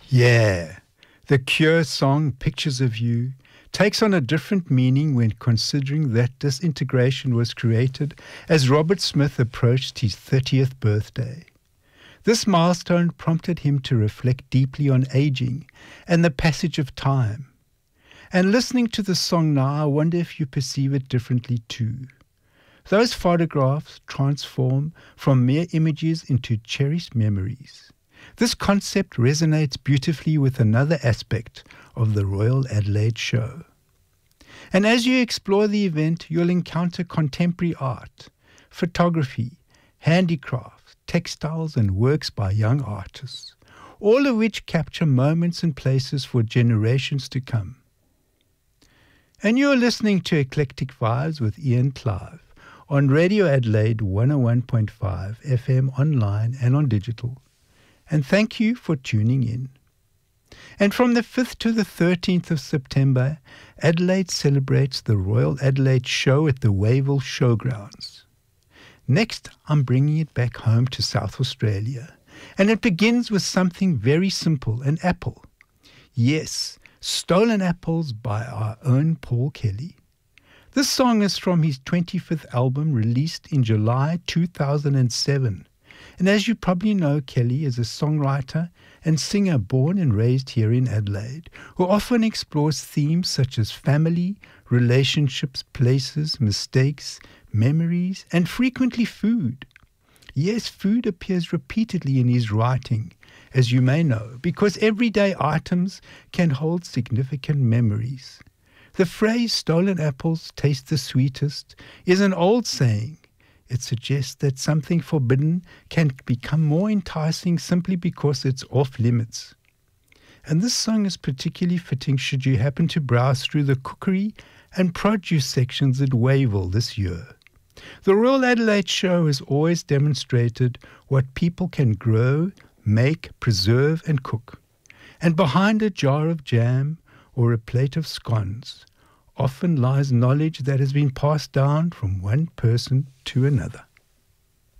Yeah, the Cure song Pictures of You takes on a different meaning when considering that disintegration was created as Robert Smith approached his 30th birthday. This milestone prompted him to reflect deeply on aging and the passage of time. And listening to the song now, I wonder if you perceive it differently too. Those photographs transform from mere images into cherished memories. This concept resonates beautifully with another aspect of the Royal Adelaide Show. And as you explore the event, you'll encounter contemporary art, photography, handicrafts, textiles and works by young artists, all of which capture moments and places for generations to come. And you're listening to Eclectic Vibes with Ian Clive on Radio Adelaide 101.5 FM online and on digital. And thank you for tuning in. And from the 5th to the 13th of September, Adelaide celebrates the Royal Adelaide Show at the Wayville Showgrounds. Next, I'm bringing it back home to South Australia, and it begins with something very simple, an apple. Yes, Stolen Apples by our own Paul Kelly. This song is from his 25th album released in July 2007. And as you probably know, Kelly is a songwriter and singer born and raised here in Adelaide, who often explores themes such as family, relationships, places, mistakes, memories, and frequently food. Yes, food appears repeatedly in his writing, as you may know, because everyday items can hold significant memories. The phrase "stolen apples taste the sweetest" is an old saying. It suggests that something forbidden can become more enticing simply because it's off limits. And this song is particularly fitting should you happen to browse through the cookery and produce sections at Wayville this year. The Royal Adelaide Show has always demonstrated what people can grow, make, preserve and cook. And behind a jar of jam or a plate of scones often lies knowledge that has been passed down from one person to another.